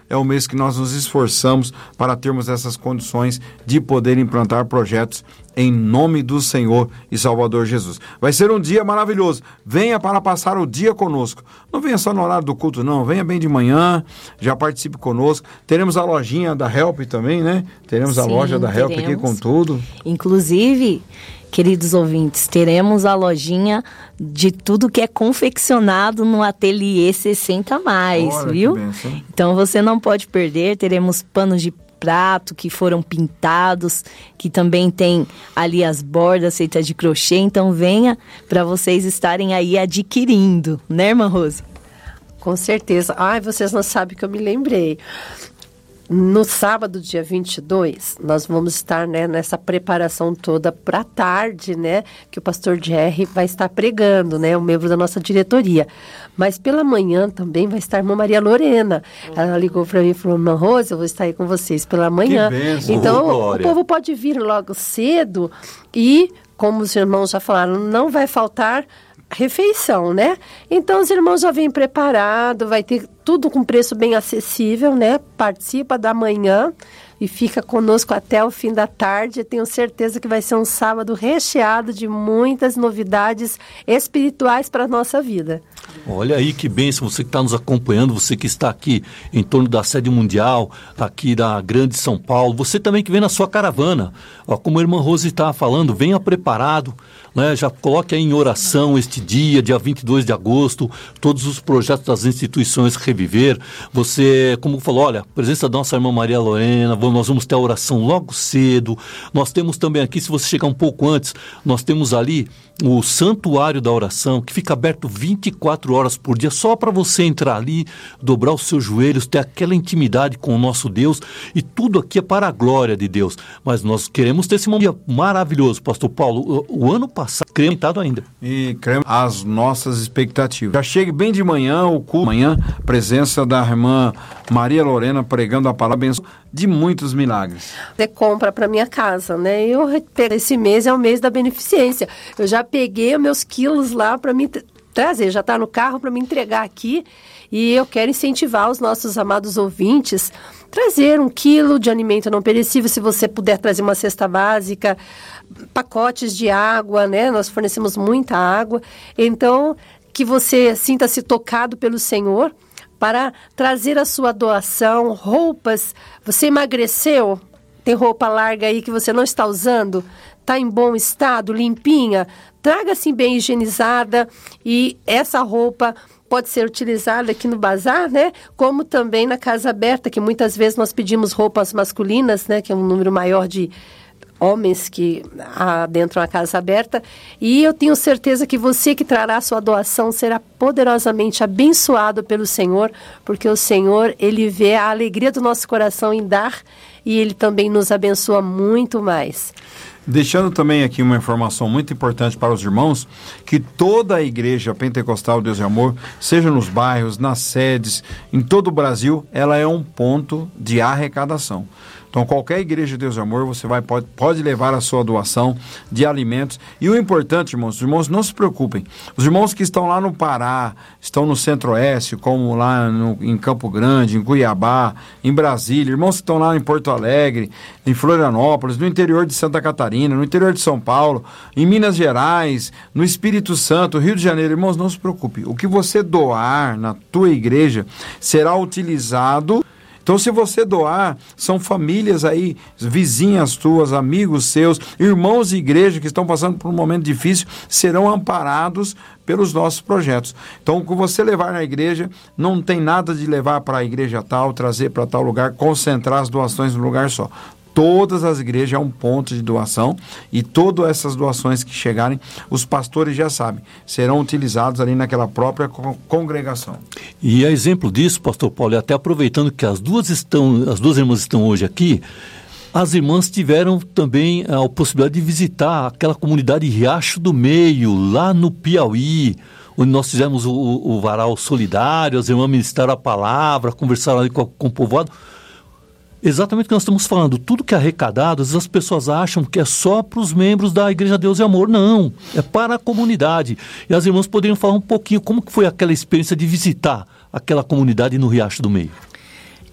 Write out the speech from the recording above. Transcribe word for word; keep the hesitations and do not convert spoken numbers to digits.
é o mês que nós nos esforçamos para termos essas condições de poder implantar projetos em nome do Senhor e Salvador Jesus. Vai ser um dia maravilhoso. Venha para passar o dia conosco. Não venha só no horário do culto, não. Venha bem de manhã, já participe conosco. Teremos a lojinha da Help também, né? Teremos Sim, a loja da Help teremos. Aqui com tudo. Inclusive, queridos ouvintes, teremos a lojinha de tudo que é confeccionado no Ateliê sessenta mais, Olha, viu? Então você não pode perder. Teremos panos de prato que foram pintados, que também tem ali as bordas feitas de crochê, então venha para vocês estarem aí adquirindo, né, irmã Rose? Com certeza. Ai, vocês não sabem que eu me lembrei. No sábado, dia vinte e dois, nós vamos estar, né, nessa preparação toda para a tarde, né, que o pastor Jerry vai estar pregando, né, um membro da nossa diretoria. Mas pela manhã também vai estar a irmã Maria Lorena. Ela ligou para mim e falou, irmã Rosa, eu vou estar aí com vocês pela manhã. Que bênção. Então, Oh, o povo pode vir logo cedo e, como os irmãos já falaram, não vai faltar refeição, né? Então os irmãos já vêm preparados, vai ter tudo com preço bem acessível, né? Participa da manhã e fica conosco até o fim da tarde. Eu tenho certeza que vai ser um sábado recheado de muitas novidades espirituais para a nossa vida. Olha aí que bênção, você que está nos acompanhando, você que está aqui em torno da sede mundial, aqui da Grande São Paulo, você também que vem na sua caravana. Ó, como a irmã Rose estava falando, venha preparado, né? Já coloque aí em oração este dia, dia vinte e dois de agosto, todos os projetos das instituições Reviver. Você, como falou, olha, a presença da nossa irmã Maria Lorena, nós vamos ter a oração logo cedo. Nós temos também aqui, se você chegar um pouco antes, nós temos ali o Santuário da Oração, que fica aberto vinte e quatro horas por dia, só para você entrar ali, dobrar os seus joelhos, ter aquela intimidade com o nosso Deus, e tudo aqui é para a glória de Deus. Mas nós queremos ter esse momento maravilhoso, pastor Paulo. O, o ano passado, acreditado ainda. E cremos as nossas expectativas. Já chegue bem de manhã, o culto, amanhã, presença da irmã Maria Lorena pregando a palavra de muitos milagres. Você compra para minha casa, né? Eu esse mês é o mês da beneficência. Eu já peguei os meus quilos lá para me trazer, já está no carro para me entregar aqui, e eu quero incentivar os nossos amados ouvintes trazer um quilo de alimento não perecível, se você puder trazer uma cesta básica, pacotes de água, né? Nós fornecemos muita água, então que você sinta-se tocado pelo Senhor para trazer a sua doação, roupas. Você emagreceu? Tem roupa larga aí que você não está usando? Está em bom estado, limpinha? Traga assim bem higienizada, e essa roupa pode ser utilizada aqui no bazar, né? Como também na Casa Aberta, que muitas vezes nós pedimos roupas masculinas, né? Que é um número maior de homens que adentram a Casa Aberta, e eu tenho certeza que você que trará a sua doação será poderosamente abençoado pelo Senhor, porque o Senhor, Ele vê a alegria do nosso coração em dar, e Ele também nos abençoa muito mais. Deixando também aqui uma informação muito importante para os irmãos, que toda a igreja pentecostal Deus e Amor, seja nos bairros, nas sedes, em todo o Brasil, ela é um ponto de arrecadação. Então, qualquer igreja de Deus e Amor, você vai, pode, pode levar a sua doação de alimentos. E o importante, irmãos, os irmãos não se preocupem. Os irmãos que estão lá no Pará, estão no Centro-Oeste, como lá no, em Campo Grande, em Cuiabá, em Brasília, irmãos que estão lá em Porto Alegre, em Florianópolis, no interior de Santa Catarina, no interior de São Paulo, em Minas Gerais, no Espírito Santo, Rio de Janeiro, irmãos, não se preocupe. O que você doar na tua igreja será utilizado. Então, se você doar, são famílias aí, vizinhas tuas, amigos seus, irmãos de igreja que estão passando por um momento difícil, serão amparados pelos nossos projetos. Então, o que você levar na igreja, não tem nada de levar para a igreja tal, trazer para tal lugar, concentrar as doações num lugar só. Todas as igrejas é um ponto de doação, e todas essas doações que chegarem, os pastores já sabem, serão utilizados ali naquela própria con- congregação. E a exemplo disso, pastor Paulo, e até aproveitando que as duas estão, as duas irmãs estão hoje aqui, as irmãs tiveram também a possibilidade de visitar aquela comunidade Riacho do Meio, lá no Piauí, onde nós fizemos o, o varal solidário, as irmãs ministraram a palavra, conversaram ali com, com o povoado. Exatamente o que nós estamos falando, tudo que é arrecadado, às vezes as pessoas acham que é só para os membros da Igreja Deus e Amor. Não, é para a comunidade. E as irmãs poderiam falar um pouquinho como que foi aquela experiência de visitar aquela comunidade no Riacho do Meio.